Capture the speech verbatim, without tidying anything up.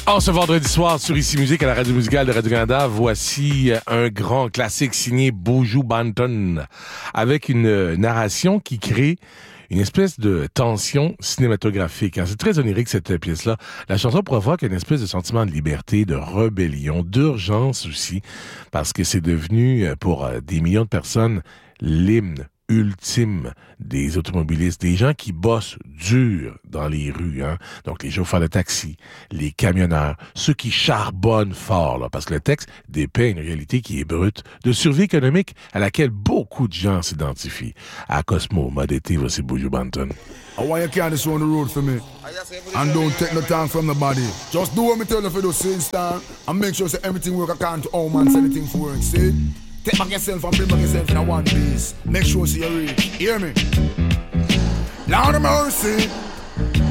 En ce vendredi soir sur Ici Musique à la radio musicale de Radio-Canada, voici un grand classique signé Buju Banton avec une narration qui crée une espèce de tension cinématographique. C'est très onirique cette pièce-là. La chanson provoque une espèce de sentiment de liberté, de rébellion, d'urgence aussi, parce que c'est devenu pour des millions de personnes l'hymne ultime des automobilistes, des gens qui bossent dur dans les rues, hein. Donc les chauffeurs de taxi, les camionneurs, ceux qui charbonnent fort, là, parce que le texte dépeint une réalité qui est brute, de survie économique à laquelle beaucoup de gens s'identifient. À Cosmo, mode été, voici Buju Banton. I want you to carry this on the road for me. And don't take no time from the body. Just do what me tell you for the same style. And make sure that everything work according to how man say anything for work. See? Take back yourself and bring back yourself in a one piece. Make sure see you read. Hear me? Lord of mercy.